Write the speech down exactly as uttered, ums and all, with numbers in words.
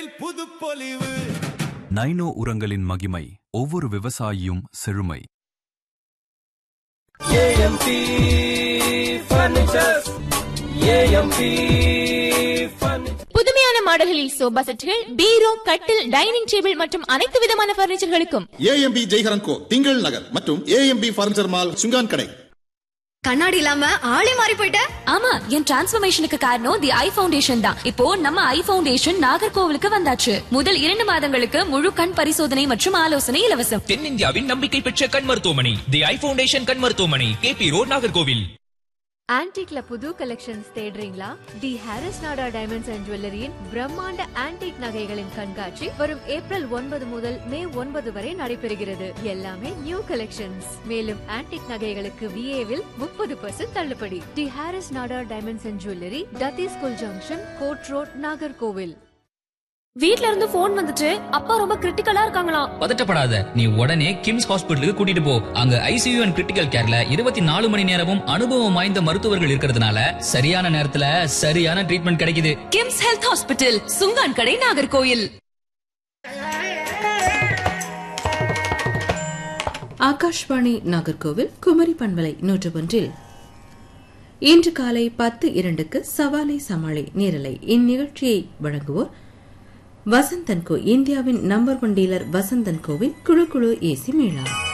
புதுப்பொலிவு. Nano உரங்களின் மகிமை, ஒவ்வொரு விவசாயியும் செழுமை. AMP furnitures, AMP furniture. புதுமையான மாடல்களில் சோபா செட்டுகள், பீரோ, கட்டில், டைனிங் டேபிள் மற்றும் அனைத்து விதமான பர்னிச்சர்களுக்கும் ஏஎம்பி ஜெய்ஹரன் கோ திங்கள் நகர் மற்றும் ஏஎம்பி பர்னிச்சர் மால் சுங்கான் கடை. கண்ணாடி இல்லாம ஆளே மாறி போயிட்ட. ஆமா, என் டிரான்ஸ்ஃபர்மேஷனுக்கு காரணம் தி ஐ ஃபவுண்டேஷன் தான். இப்போ நம்ம ஐ ஃபவுண்டேஷன் நாகர்கோவிலுக்கு வந்தாச்சு. முதல் இரண்டு மாதங்களுக்கு முழு கண் பரிசோதனை மற்றும் ஆலோசனை இலவசம். தென்னிந்தியாவின் நம்பிக்கை பெற்ற கண் மருத்துவமனை தி ஐ ஃபவுண்டேஷன் கண் மருத்துவமனை, கேபி ரோட், நாகர்கோவில். ஆன்டிக்ல புது கலெக்ஷன்ஸ் தேடுறீங்களா? தி ஹாரிஸ் நாடா டைமண்ட்ஸ் அண்ட் ஜுவல்லரியின் பிரம்மாண்ட ஆன்டிக் நகைகளின் கண்காட்சி வரும் ஏப்ரல் ஒன்பது முதல் மே ஒன்பது வரை நடைபெறுகிறது. எல்லாமே நியூ கலெக்ஷன்ஸ். மேலும் ஆன்டிக் நகைகளுக்கு விஏவில் முப்பது பர்சன்ட் தள்ளுபடி. தி ஹாரிஸ் நாடா diamonds and jewellery, டத்தி school junction, code road, Nagercoil. வீட்ல இருந்து போன் வந்துட்டு அப்பா ரொம்ப கிரிட்டிக்கலா இருக்காங்களாம். பதட்டப்படாத, நீ உடனே கிம்ஸ் ஹாஸ்பிட்டலுக்கு கூட்டிட்டு போ. அங்க ஐசியூ அண்ட் கிரிட்டிக்கல் கேர்ல இருபத்தி நாலு மணி நேரமும் அனுபவம் வாய்ந்த மருத்துவர்கள் இருக்கிறதுனால சரியான நேரத்துல சரியான ட்ரீட்மெண்ட் கிடைக்குது. கிம்ஸ் ஹெல்த் ஹாஸ்பிட்டல், சுங்கான் கடை, நாகர்கோயில். ஆகாஷ்வாணி நாகர்கோவில் குமரி பண்பலை நூற்று ஒன்றில் இன்று காலை பத்து இரண்டுக்கு சவாலை சமாளி நேரலை. இந்நிகழ்ச்சியை வழங்குவோர் வசந்தன் கோ, இந்தியாவின் number one dealer Vasanthan CoWIN குழு குழு ஏசி மேளா.